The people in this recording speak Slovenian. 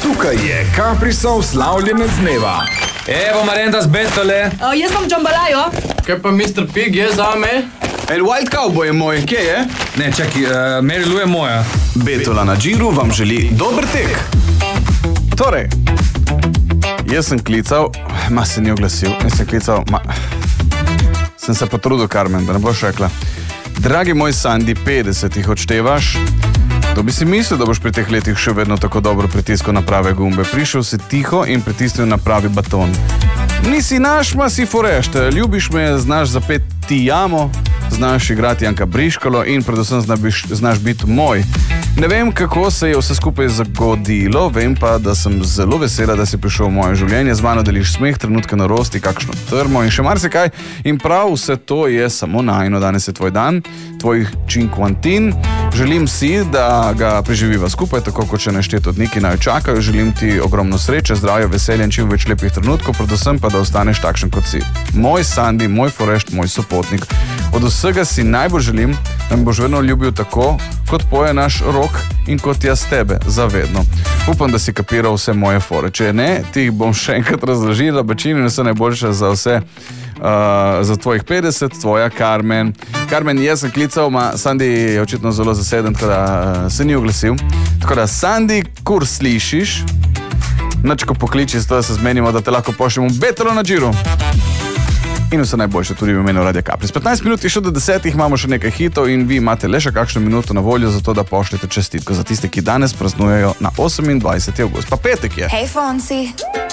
Tukaj je Caprisov slavljenec dneva. Evo Marendas Betole. Jaz sem Džambalajo. Kaj pa Mr. Pig je zame? El Wild Cowboy je moj, kje je? Ne, čakaj, Mary Lou je moja. Betola na Džiru vam želi dober tek. Torej, jaz sem klical, se ni oglasil, sem se potrudil, Carmen, da ne boš rekla. Dragi moj Sandi, 50 jih odštevaš. To bi si mislil, da boš pri teh letih še vedno tako dobro pritiskal na prave gumbe. Prišel si tiho in pritisnil na pravi baton. Nisi naš, ma si forešt. Ljubiš me, znaš zapeti ti jamo, znaš igrati Janka Briškalo in predvsem znaš biti moj. Ne vem, kako se je vse skupaj zagodilo, vem pa, da sem zelo vesela, da si prišel v moje življenje, z mano deliš smeh, trenutke norosti, kakšno trmo in še marsikaj. In prav vse to je samo najino. Danes je tvoj dan, tvoj Cinquantin. Želim si, da ga preživiva skupaj, tako kot še nešteto dni, ki naj čakajo. Želim ti ogromno sreče, zdravja, veselja in čim več lepih trenutkov, predvsem pa, da ostaneš takšen, kot si. Moj Sandi, moj forešt, moj sopotnik. Od vsega si najbolj želim, da me boš vedno ljubil tako, kot poje naš Rok in kot jaz tebe, zavedno. Upam, da si kapiral vse moje fore. Če ne, ti jih bom še enkrat razložila, Bačini in vse najboljše za vse, za tvojih 50, tvoja Carmen. Carmen, jaz sem klical, Sandi je očitno zelo zaseden, tako da se ni oglasil. Tako da, Sandi, kur slišiš, nič ko pokliči, zato da se zmenimo, da te lahko pošljemo Betolo na Džiru. In vse najboljše tudi v imenu Radia Capris. 15 minut je še do 10, imamo še nekaj hitov in vi imate le še kakšno minuto na voljo za to, da pošljete čestitko za tiste, ki danes praznujejo na 28. avgust. Pa petek je. Hey, Fonsi.